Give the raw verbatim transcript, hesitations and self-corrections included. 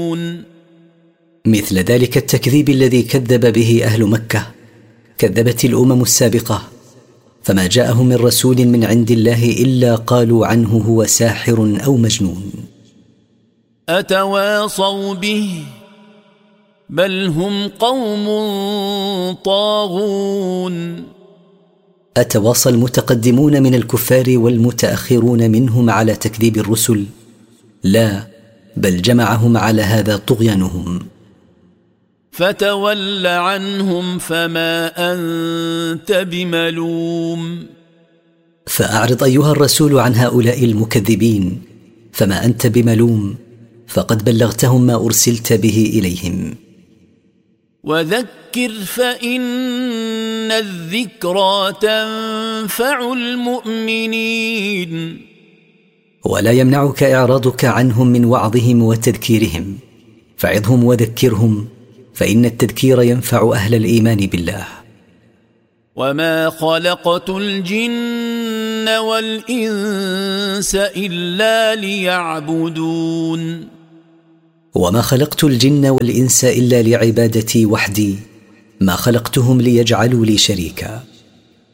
مثل ذلك التكذيب الذي كذب به أهل مكة كذبت الأمم السابقة، فما جاءهم من رسول من عند الله إلا قالوا عنه هو ساحر أو مجنون. أتواصوا به بل هم قوم طاغون. أتواصى المتقدمون من الكفار والمتأخرون منهم على تكذيب الرسل؟ لا، بل جمعهم على هذا طغيانهم. فتول عنهم فما أنت بملوم. فأعرض أيها الرسول عن هؤلاء المكذبين، فما أنت بملوم، فقد بلغتهم ما أرسلت به إليهم. وذكر فإن الذكرى تنفع المؤمنين. ولا يمنعك إعراضك عنهم من وعظهم وتذكيرهم، فعظهم وذكرهم، فإن التذكير ينفع أهل الإيمان بالله. وما خلقت الجن والإنس إلا ليعبدون. وما خلقت الجن والإنس إلا لعبادتي وحدي، ما خلقتهم ليجعلوا لي شريكا.